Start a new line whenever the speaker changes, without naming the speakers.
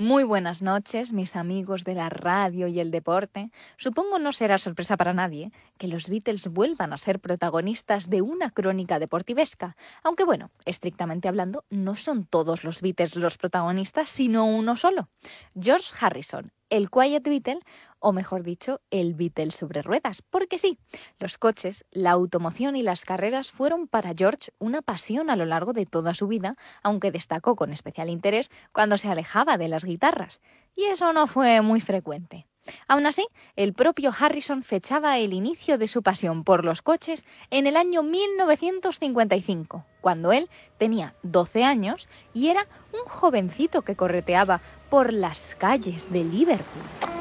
Muy buenas noches, mis amigos de la radio y el deporte. Supongo no será sorpresa para nadie que los Beatles vuelvan a ser protagonistas de una crónica deportivesca. Aunque bueno, estrictamente hablando, no son todos los Beatles los protagonistas, sino uno solo. George Harrison, el Quiet Beatle, o mejor dicho, el Beatle sobre ruedas. Porque sí, los coches, la automoción y las carreras fueron para George una pasión a lo largo de toda su vida, aunque destacó con especial interés cuando se alejaba de las guitarras. Y eso no fue muy frecuente. Aún así, el propio Harrison fechaba el inicio de su pasión por los coches en el año 1955, cuando él tenía 12 años y era un jovencito que correteaba por las calles de Liverpool.